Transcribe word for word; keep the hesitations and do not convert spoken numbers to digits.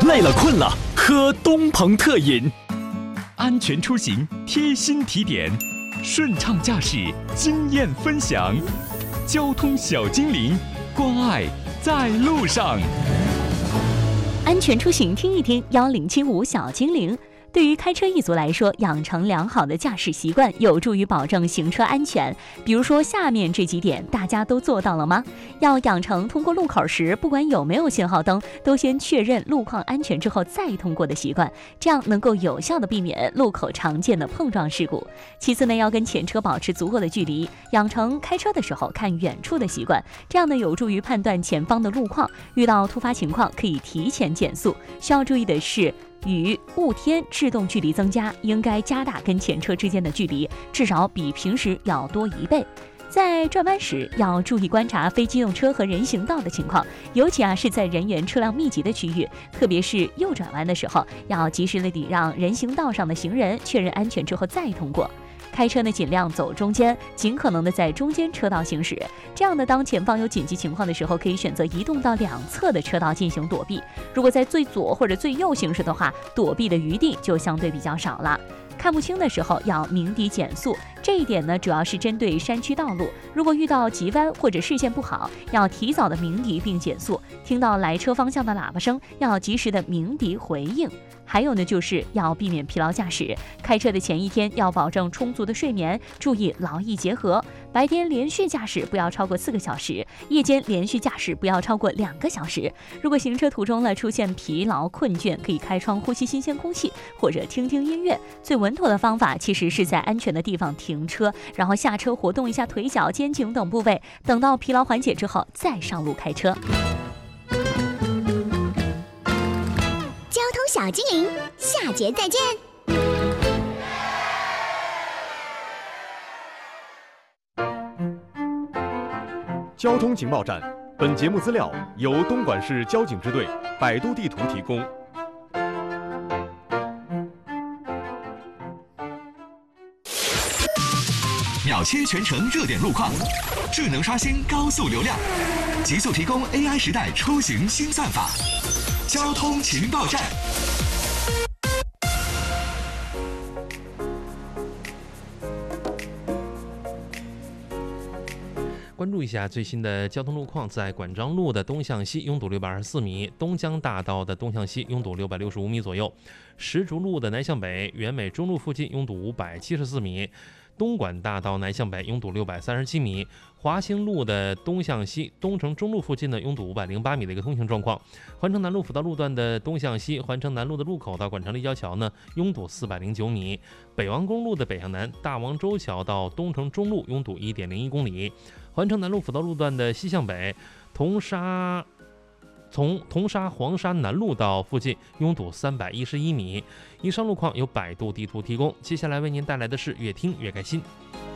累了困了，喝东鹏特饮。安全出行贴心提点，顺畅驾驶经验分享，交通小精灵，关爱在路上。 安全出行听一听，幺零七五小精灵。对于开车一族来说，养成良好的驾驶习惯有助于保证行车安全。比如说下面这几点，大家都做到了吗？要养成通过路口时，不管有没有信号灯，都先确认路况安全之后再通过的习惯，这样能够有效的避免路口常见的碰撞事故。其次呢，要跟前车保持足够的距离，养成开车的时候看远处的习惯，这样呢有助于判断前方的路况，遇到突发情况可以提前减速。需要注意的是，雨、雾天制动距离增加，应该加大跟前车之间的距离，至少比平时要多一倍。在转弯时要注意观察非机动车和人行道的情况，尤其啊是在人员车辆密集的区域，特别是右转弯的时候，要及时的礼让人行道上的行人，确认安全之后再通过。开车呢，尽量走中间，尽可能的在中间车道行驶。这样呢，当前方有紧急情况的时候，可以选择移动到两侧的车道进行躲避。如果在最左或者最右行驶的话，躲避的余地就相对比较少了。看不清的时候要鸣笛减速，这一点呢主要是针对山区道路。如果遇到急弯或者视线不好，要提早的鸣笛并减速。听到来车方向的喇叭声，要及时的鸣笛回应。还有呢，就是要避免疲劳驾驶。开车的前一天要保证充足的睡眠，注意劳逸结合。白天连续驾驶不要超过四个小时，夜间连续驾驶不要超过两个小时。如果行车途中呢出现疲劳困倦，可以开窗呼吸新鲜空气，或者听听音乐。最稳妥的方法其实是在安全的地方停车，然后下车活动一下腿脚、肩颈等部位，等到疲劳缓解之后再上路开车。 交通小精灵，下节再见。 交通情报站，本节目资料由东莞市交警支队百度地图提供。 秒切全程热点路况，智能刷新高速流量，极速提供 A I 时代出行新算法。交通情报站。 关注一下最新的交通路况，在管章路的东向西拥堵六百二十四米，东江大道的东向西拥堵六百六十五米左右，石竹路的南向北原美中路附近拥堵五百七十四米，东莞大道南向北拥堵六百三十七米，华兴路的东向西东城中路附近呢拥堵五百零八米的一个通行状况，环城南路辅道路段的东向西环城南路的路口到管城立交桥呢拥堵四百零九米，北王公路的北向南大王洲桥到东城中路拥堵 一点零一公里，环城南路辅道路段的西向北铜沙从铜沙黄沙南路到附近拥堵三百一十一米。以上路况由百度地图提供。接下来为您带来的是越听越开心。